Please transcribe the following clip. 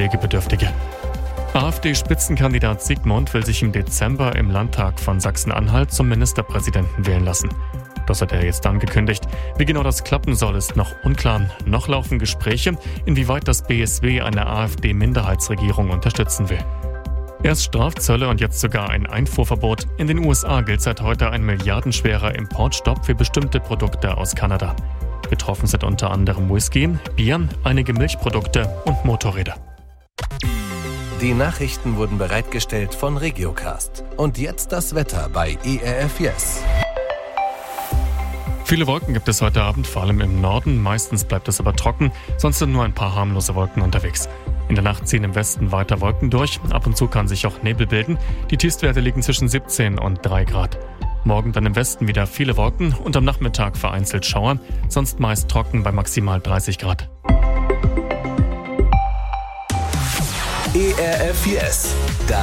Pflegebedürftige. AfD-Spitzenkandidat Sigmund will sich im Dezember im Landtag von Sachsen-Anhalt zum Ministerpräsidenten wählen lassen. Das hat er jetzt angekündigt. Wie genau das klappen soll, ist noch unklar. Noch laufen Gespräche, inwieweit das BSW eine AfD-Minderheitsregierung unterstützen will. Erst Strafzölle und jetzt sogar ein Einfuhrverbot. In den USA gilt seit heute ein milliardenschwerer Importstopp für bestimmte Produkte aus Kanada. Betroffen sind unter anderem Whisky, Bier, einige Milchprodukte und Motorräder. Die Nachrichten wurden bereitgestellt von Regiocast. Und jetzt das Wetter bei ERF Yes. Viele Wolken gibt es heute Abend, vor allem im Norden. Meistens bleibt es aber trocken, sonst sind nur ein paar harmlose Wolken unterwegs. In der Nacht ziehen im Westen weiter Wolken durch. Ab und zu kann sich auch Nebel bilden. Die Tiefstwerte liegen zwischen 17 und 3 Grad. Morgen dann im Westen wieder viele Wolken und am Nachmittag vereinzelt Schauer. Sonst meist trocken bei maximal 30 Grad. ERF Yes.